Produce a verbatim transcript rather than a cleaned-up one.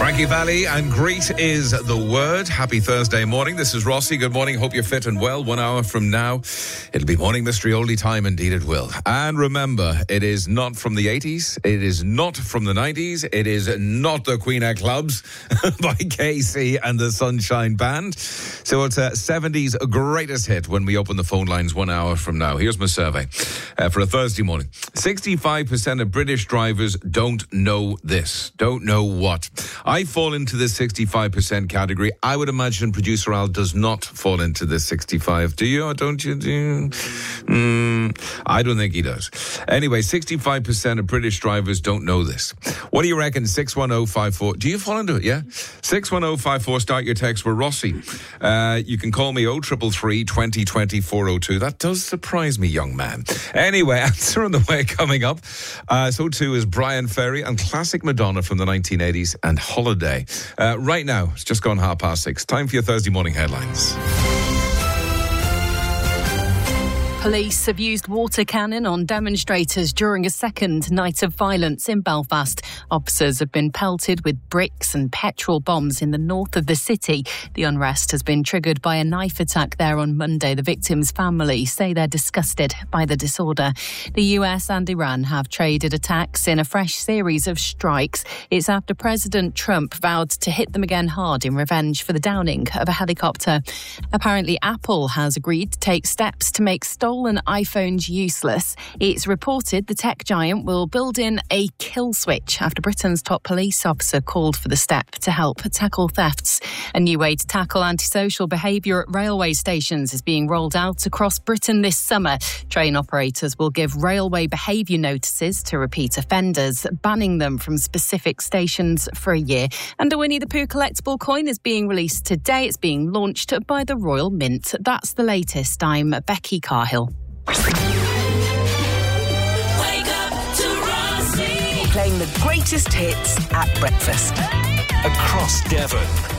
Frankie Valli and Greet is the word. Happy Thursday morning. This is Rossi. Good morning. Hope you're fit and well. One hour from now, it'll be Morning Mystery oldie time. Indeed it will. And remember, it is not from the eighties. It is not from the nineties. It is not the Queen of Clubs by K C and the Sunshine Band. So it's a seventies greatest hit when we open the phone lines one hour from now. Here's my survey uh, for a Thursday morning. sixty-five percent of British drivers don't know this. Don't know what. I fall into this sixty-five percent category. I would imagine producer Al does not fall into this sixty-five. Do you or don't you? Do you? Mm, I don't think he does. Anyway, sixty-five percent of British drivers don't know this. What do you reckon? six one oh five four. Do you fall into it? Yeah? six one oh five four. Start your text with Rossi. Uh, you can call me oh three three, twenty twenty, four oh two. That does surprise me, young man. Anyway, answer on the way coming up. Uh, so too is Brian Ferry and classic Madonna from the nineteen eighties and Holiday. Uh, right now, it's just gone half past six. Time for your Thursday morning headlines. Police have used water cannon on demonstrators during a second night of violence in Belfast. Officers have been pelted with bricks and petrol bombs in the north of the city. The unrest has been triggered by a knife attack there on Monday. The victims' family say they're disgusted by the disorder. The U S and Iran have traded attacks in a fresh series of strikes. It's after President Trump vowed to hit them again hard in revenge for the downing of a helicopter. Apparently, Apple has agreed to take steps to make stolen iPhones useless. It's reported the tech giant will build in a kill switch after Britain's top police officer called for the step to help tackle thefts. A new way to tackle antisocial behaviour at railway stations is being rolled out across Britain this summer. Train operators will give railway behaviour notices to repeat offenders, banning them from specific stations for a year. And a Winnie the Pooh collectible coin is being released today. It's being launched by the Royal Mint. That's the latest. I'm Becky Carhill. Wake up to Rossi. Playing the greatest hits at breakfast. Across Devon.